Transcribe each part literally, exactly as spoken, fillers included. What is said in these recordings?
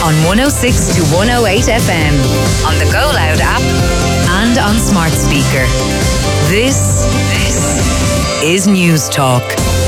on one oh six to one oh eight F M, on the Go Loud app and on smart speaker. This, this is News Talk.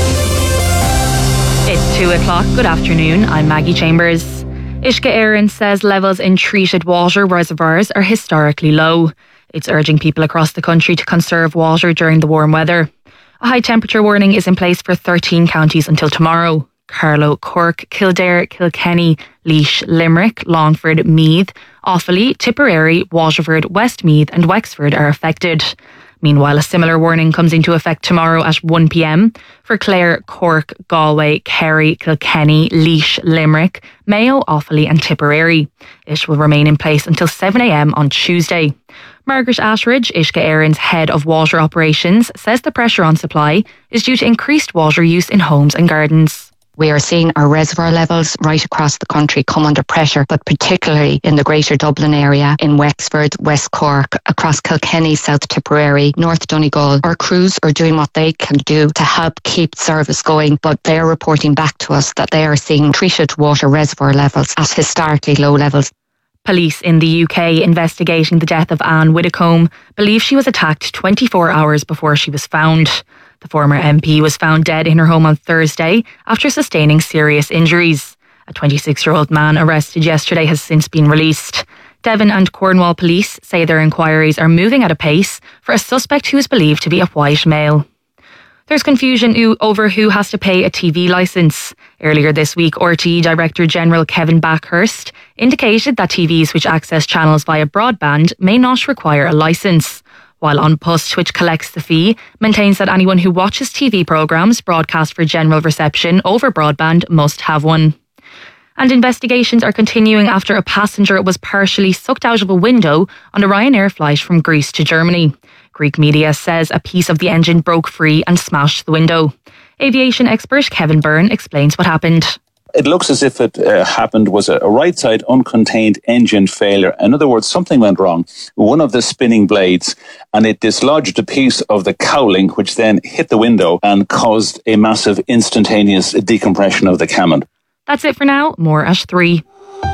It's two o'clock. Good afternoon. I'm Maggie Chambers. Uisce Éireann says levels in treated water reservoirs are historically low. It's urging people across the country to conserve water during the warm weather. A high temperature warning is in place for thirteen counties until tomorrow. Carlow, Cork, Kildare, Kilkenny, Laois, Limerick, Longford, Meath, Offaly, Tipperary, Waterford, Westmeath and Wexford are affected. Meanwhile, a similar warning comes into effect tomorrow at one p.m. for Clare, Cork, Galway, Kerry, Kilkenny, Laois, Limerick, Mayo, Offaly and Tipperary. It will remain in place until seven a.m. on Tuesday. Margaret Ashridge, Uisce Éireann's head of water operations, says the pressure on supply is due to increased water use in homes and gardens. We are seeing our reservoir levels right across the country come under pressure, but particularly in the Greater Dublin area, in Wexford, West Cork, across Kilkenny, South Tipperary, North Donegal. Our crews are doing what they can do to help keep service going, but they are reporting back to us that they are seeing treated water reservoir levels at historically low levels. Police in the U K investigating the death of Anne Widdecombe believe she was attacked twenty-four hours before she was found. The former M P was found dead in her home on Thursday after sustaining serious injuries. A twenty-six-year-old man arrested yesterday has since been released. Devon and Cornwall police say their inquiries are moving at a pace for a suspect who is believed to be a white male. There's confusion over who has to pay a T V licence. Earlier this week, R T E Director General Kevin Backhurst indicated that T Vs which access channels via broadband may not require a licence, while An Post, which collects the fee, maintains that anyone who watches T V programmes broadcast for general reception over broadband must have one. And investigations are continuing after a passenger was partially sucked out of a window on a Ryanair flight from Greece to Germany. Greek media says a piece of the engine broke free and smashed the window. Aviation expert Kevin Byrne explains what happened. It looks as if it uh, happened was a, a right-side uncontained engine failure. In other words, something went wrong. One of the spinning blades, and it dislodged a piece of the cowling, which then hit the window and caused a massive instantaneous decompression of the cabin. That's it for now. More at three.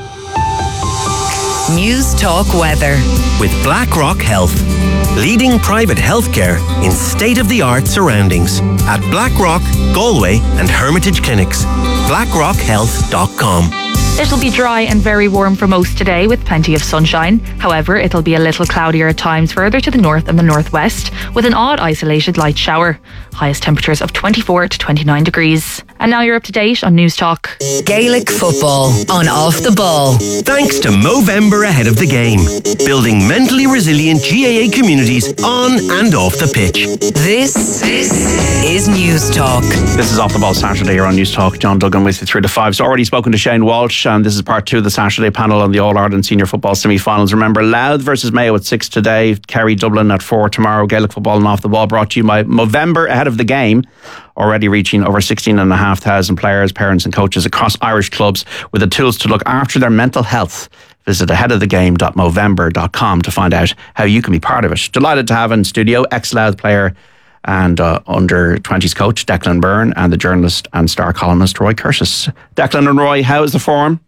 News Talk Weather. With BlackRock Health. Leading private healthcare in state-of-the-art surroundings. At BlackRock, Galway and Hermitage Clinics. blackrock health dot com. It'll be dry and very warm for most today with plenty of sunshine. However, it'll be a little cloudier at times further to the north and the northwest with an odd isolated light shower. Highest temperatures of twenty-four to twenty-nine degrees. And now you're up to date on News Talk. Gaelic football on Off the Ball. Thanks to Movember ahead of the game. Building mentally resilient G A A communities on and off the pitch. This, this is News Talk. This is Off the Ball Saturday here on News Talk. John Duggan with you through to five. So already spoken to Shane Walsh, and this is part two of the Saturday panel on the All-Ireland Senior Football semi-finals. Remember, Louth versus Mayo at six today, Kerry Dublin at four tomorrow. Gaelic football and Off the Ball brought to you by Movember ahead of the game, already reaching over sixteen and a half thousand players, parents and coaches across Irish clubs with the tools to look after their mental health. Visit ahead of the game dot movember dot com to find out how you can be part of it. Delighted to have in studio ex-Louth player and uh, under twenties coach Declan Byrne and the journalist and star columnist Roy Curtis. Declan and Roy, how is the form?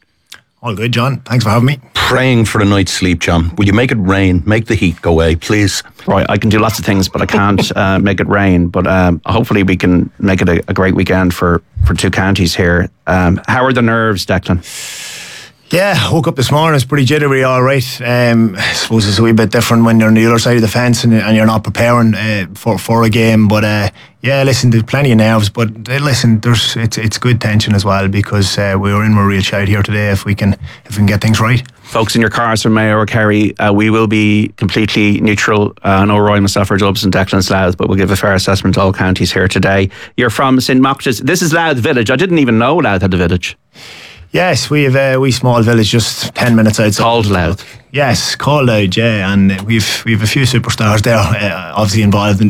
All good, John. Thanks for having me. Praying for a night's sleep, John. Will you make it rain? Make the heat go away, please. Roy, I can do lots of things, but I can't uh, make it rain. But um, hopefully we can make it a, a great weekend for, for two counties here. Um, how are the nerves, Declan? Yeah, I woke up this morning, it's pretty jittery, all right. Um, I suppose it's a wee bit different when you're on the other side of the fence and, and you're not preparing uh, for, for a game. But uh, yeah, listen, there's plenty of nerves. But uh, listen, there's it's it's good tension as well because uh, we were in a real shout here today if we can if we can get things right. Folks in your cars from Mayo or Kerry, uh, we will be completely neutral. Uh, I know Roy, myself, are Dubs and Declan's Louth, but we'll give a fair assessment to all counties here today. You're from Saint Machtas. This is Louth Village. I didn't even know Louth had a village. Yes, we have a wee small village just ten minutes outside. Called Louth. Yes, called Louth, yeah, and we've we've a few superstars there, uh, obviously involved in